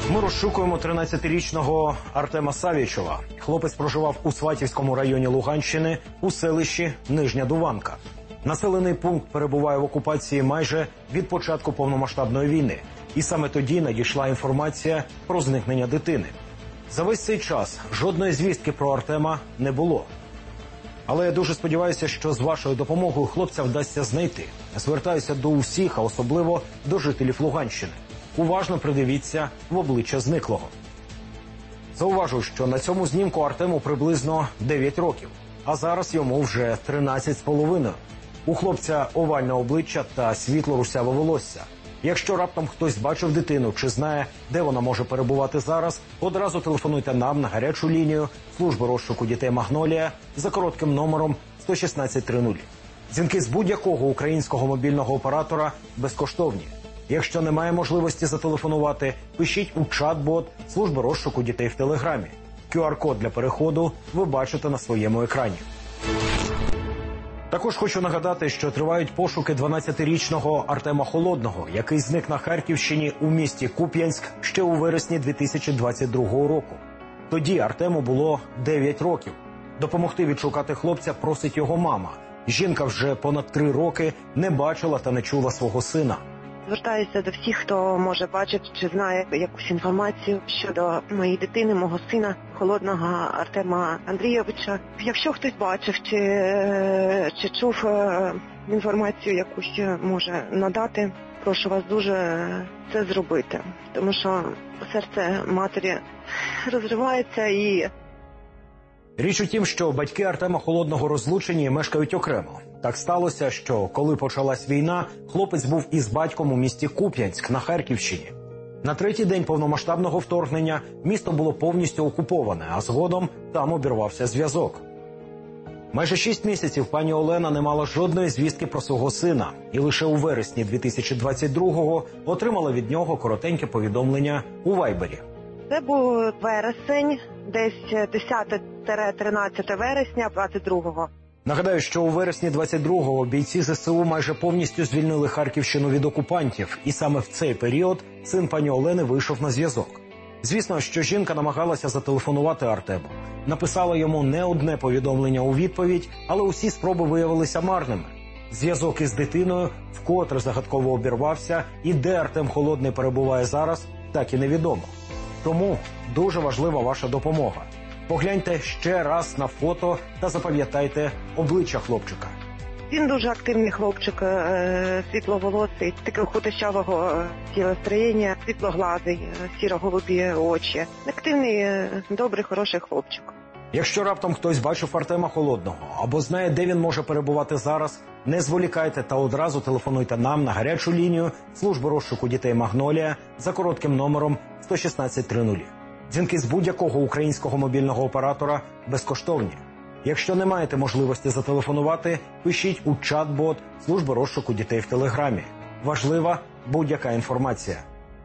Ми розшукуємо 13-річного Артема Савічева. Хлопець проживав у Сватівському районі Луганщини у селищі Нижня Дуванка. Населений пункт перебуває в окупації майже від початку повномасштабної війни. І саме тоді надійшла інформація про зникнення дитини. За весь цей час жодної звістки про Артема не було. Але я дуже сподіваюся, що з вашою допомогою хлопця вдасться знайти. Звертаюся до усіх, а особливо до жителів Луганщини. Уважно придивіться в обличчя зниклого. Зауважу, що на цьому знімку Артему приблизно 9 років, а зараз йому вже 13,5. У хлопця овальне обличчя та світло-русяве волосся. Якщо раптом хтось бачив дитину чи знає, де вона може перебувати зараз, одразу телефонуйте нам на гарячу лінію служби розшуку дітей «Магнолія» за коротким номером 11630. Дзвінки з будь-якого українського мобільного оператора безкоштовні. Якщо немає можливості зателефонувати, пишіть у чат-бот служби розшуку дітей в Телеграмі. QR-код для переходу ви бачите на своєму екрані. Також хочу нагадати, що тривають пошуки 12-річного Артема Холодного, який зник на Харківщині у місті Куп'янськ ще у вересні 2022 року. Тоді Артему було 9 років. Допомогти відшукати хлопця просить його мама. Жінка вже понад 3 роки не бачила та не чула свого сина. Звертаюся до всіх, хто може бачити чи знає якусь інформацію щодо моєї дитини, мого сина, Холодного Артема Андрійовича. Якщо хтось бачив чи чув інформацію якусь може надати, прошу вас дуже це зробити. Тому що серце матері розривається і... Річ у тім, що батьки Артема Холодного розлучені і мешкають окремо. Так сталося, що коли почалась війна, хлопець був із батьком у місті Куп'янськ на Харківщині. На 3-й день повномасштабного вторгнення місто було повністю окуповане, а згодом там обірвався зв'язок. Майже 6 місяців пані Олена не мала жодної звістки про свого сина. І лише у вересні 2022-го отримала від нього коротеньке повідомлення у Вайбері. Це був вересень, десь 10-13 вересня 22-го. Нагадаю, що у вересні 22-го бійці ЗСУ майже повністю звільнили Харківщину від окупантів. І саме в цей період син пані Олени вийшов на зв'язок. Звісно, що жінка намагалася зателефонувати Артему. Написала йому не одне повідомлення у відповідь, але усі спроби виявилися марними. Зв'язок із дитиною вкотре загадково обірвався, і де Артем Холодний перебуває зараз, так і невідомо. Тому дуже важлива ваша допомога. Погляньте ще раз на фото та запам'ятайте обличчя хлопчика. Він дуже активний хлопчик, світловолосий, такого худощавого тілостроєння, світлоглазий, сіро-голубі очі. Активний, добрий, хороший хлопчик. Якщо раптом хтось бачив Артема Холодного або знає, де він може перебувати зараз, не зволікайте та одразу телефонуйте нам на гарячу лінію служби розшуку дітей «Магнолія» за коротким номером 11630. Дзвінки з будь-якого українського мобільного оператора безкоштовні. Якщо не маєте можливості зателефонувати, пишіть у чат-бот служби розшуку дітей в Телеграмі. Важлива будь-яка інформація.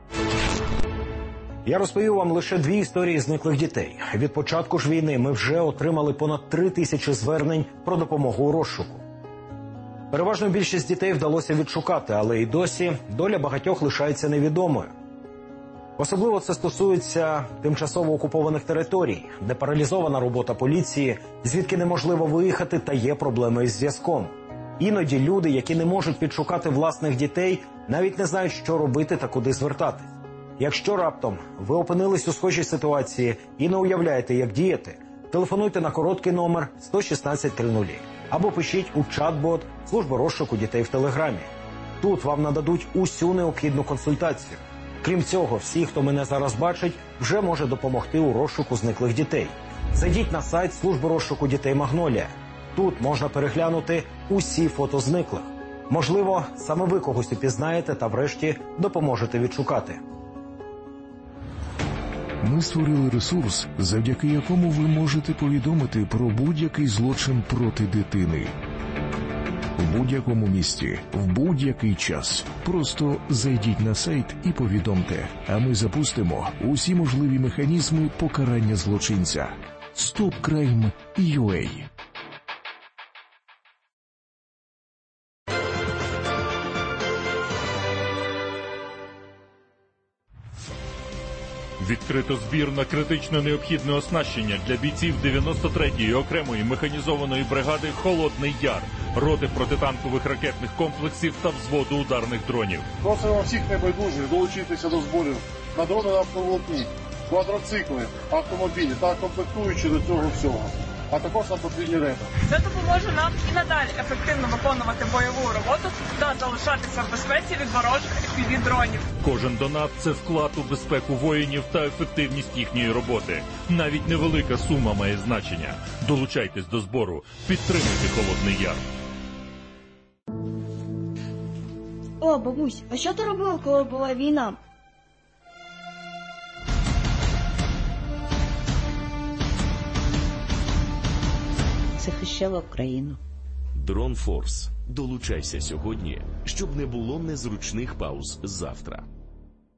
Я розповів вам лише 2 історії зниклих дітей. Від початку ж війни ми вже отримали понад 3000 звернень про допомогу у розшуку. Переважну більшість дітей вдалося відшукати, але й досі доля багатьох лишається невідомою. Особливо це стосується тимчасово окупованих територій, де паралізована робота поліції, звідки неможливо виїхати та є проблеми із зв'язком. Іноді люди, які не можуть підшукати власних дітей, навіть не знають, що робити та куди звертатись. Якщо раптом ви опинились у схожій ситуації і не уявляєте, як діяти, телефонуйте на короткий номер 11630 або пишіть у чат-бот служби розшуку дітей в Телеграмі. Тут вам нададуть усю необхідну консультацію. Крім цього, всі, хто мене зараз бачить, вже може допомогти у розшуку зниклих дітей. Зайдіть на сайт служби розшуку дітей «Магнолія». Тут можна переглянути усі фото зниклих. Можливо, саме ви когось упізнаєте та врешті допоможете відшукати. Ми створили ресурс, завдяки якому ви можете повідомити про будь-який злочин проти дитини. В будь-якому місті, в будь-який час. Просто зайдіть на сайт і повідомте, а ми запустимо усі можливі механізми покарання злочинця. StopCrime.ua. Відкрито збір на критично необхідне оснащення для бійців 93-ї окремої механізованої бригади «Холодний Яр», роти протитанкових ракетних комплексів та взводу ударних дронів. Просимо всіх небайдужих долучитися до зборів на дрони на автоволокні, квадроцикли, автомобілі та комплектуючі до цього всього, а також на потрібні речі. Це допоможе нам і надалі ефективно виконувати бойову роботу та залишатися в безпеці від ворожих FPV-дронів. Кожен донат – це вклад у безпеку воїнів та ефективність їхньої роботи. Навіть невелика сума має значення. Долучайтесь до збору. Підтримуйте «Холодний Яр». О, бабусь, а що ти робила, коли була війна? Захищала Україну. Дрон Форс. Долучайся сьогодні, щоб не було незручних пауз завтра.